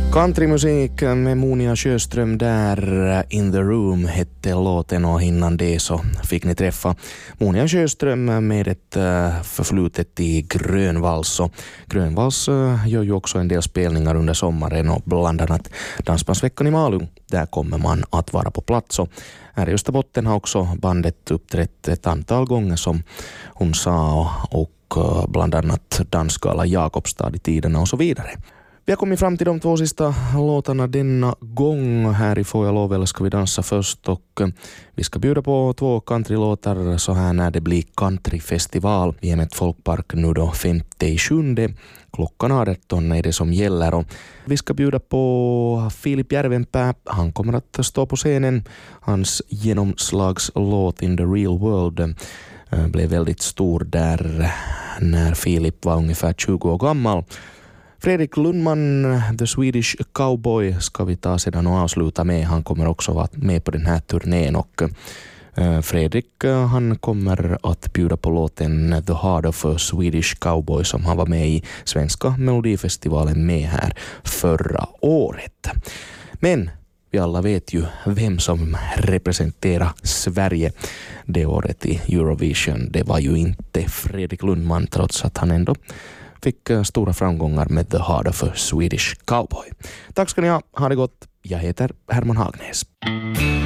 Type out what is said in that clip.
Countrymusik med Monia Sjöström där, In the Room hette låten, och innan det så fick ni träffa Monia Sjöström med ett förflutet i Grönvals. Och Grönvals gör ju också en del spelningar under sommaren, och bland annat Dansbandsveckan i Malung, där kommer man att vara på plats. Och här i Österbotten har också bandet uppträtt ett antal gånger som hon sa, och bland annat Dansgala Jakobstad i tiderna och så vidare. Vi har kommit fram till de två sista låtarna denna gång. Här i Får jag lov eller ska vi dansa först, och vi ska bjuda på två countrylåtar så här när det blir countryfestival i Emmet Folkpark nu då 5/7. Klockan 18 är det som gäller, och vi ska bjuda på Filip Järvenpää. Han kommer att stå på scenen. Hans genomslagslåt In the Real World blev väldigt stor där när Filip var ungefär 20 år gammal. Fredrik Lundman, The Swedish Cowboy, ska vi ta sedan och avsluta med. Han kommer också vara med på den här turnén, och Fredrik han kommer att bjuda på låten The Heart of a Swedish Cowboy som han var med i Svenska Melodifestivalen med här förra året. Men vi alla vet ju vem som representerar Sverige det året i Eurovision. Det var ju inte Fredrik Lundman, trots att han ändå fick stora framgångar med The Heart of a Swedish Cowboy. Tack ska ni ha det gott. Jag heter Herman Hagnäs.